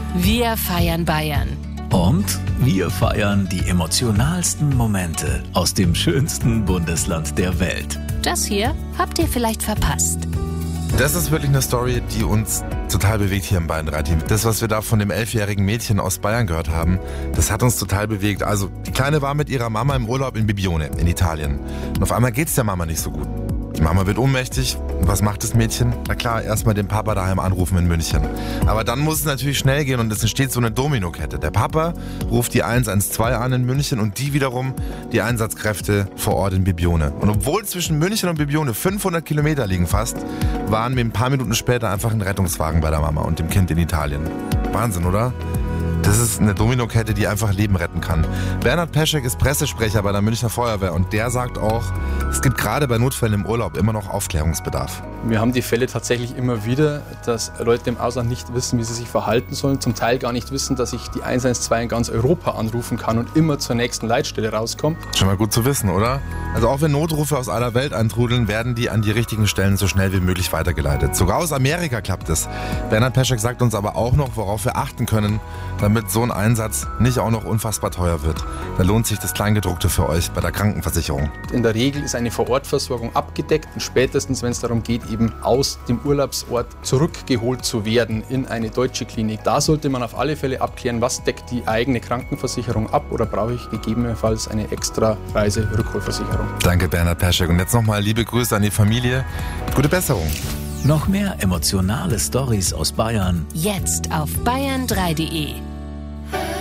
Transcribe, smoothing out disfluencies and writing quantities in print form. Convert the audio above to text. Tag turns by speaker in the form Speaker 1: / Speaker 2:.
Speaker 1: Wir feiern Bayern.
Speaker 2: Und wir feiern die emotionalsten Momente aus dem schönsten Bundesland der Welt.
Speaker 1: Das hier habt ihr vielleicht verpasst.
Speaker 3: Das ist wirklich eine Story, die uns total bewegt hier im Bayern 3 Team. Das, was wir da von dem 11-jährigen Mädchen aus Bayern gehört haben, das hat uns total bewegt. Also, die Kleine war mit ihrer Mama im Urlaub in Bibione in Italien. Und auf einmal geht's der Mama nicht so gut. Die Mama wird ohnmächtig. Und was macht das Mädchen? Na klar, erstmal den Papa daheim anrufen in München. Aber dann muss es natürlich schnell gehen und es entsteht so eine Dominokette. Der Papa ruft die 112 an in München und die wiederum die Einsatzkräfte vor Ort in Bibione. Und obwohl zwischen München und Bibione 500 Kilometer liegen fast, waren wir ein paar Minuten später einfach ein Rettungswagen bei der Mama und dem Kind in Italien. Wahnsinn, oder? Das ist eine Dominokette, die einfach Leben retten kann. Bernhard Peschek ist Pressesprecher bei der Münchner Feuerwehr und der sagt auch, es gibt gerade bei Notfällen im Urlaub immer noch Aufklärungsbedarf.
Speaker 4: Wir haben die Fälle tatsächlich immer wieder, dass Leute im Ausland nicht wissen, wie sie sich verhalten sollen, zum Teil gar nicht wissen, dass ich die 112 in ganz Europa anrufen kann und immer zur nächsten Leitstelle rauskomme.
Speaker 3: Schon mal gut zu wissen, oder? Also auch wenn Notrufe aus aller Welt eintrudeln, werden die an die richtigen Stellen so schnell wie möglich weitergeleitet. Sogar aus Amerika klappt es. Bernhard Peschek sagt uns aber auch noch, worauf wir achten können, damit so ein Einsatz nicht auch noch unfassbar teuer wird. Da lohnt sich das Kleingedruckte für euch bei der Krankenversicherung.
Speaker 4: In der Regel ist eine Vorortversorgung abgedeckt und spätestens, wenn es darum geht, eben aus dem Urlaubsort zurückgeholt zu werden in eine deutsche Klinik. Da sollte man auf alle Fälle abklären, was deckt die eigene Krankenversicherung ab oder brauche ich gegebenenfalls eine extra Reiserückholversicherung.
Speaker 3: Danke Bernhard Peschek und jetzt nochmal liebe Grüße an die Familie. Gute Besserung.
Speaker 2: Noch mehr emotionale Storys aus Bayern.
Speaker 1: Jetzt auf bayern3.de.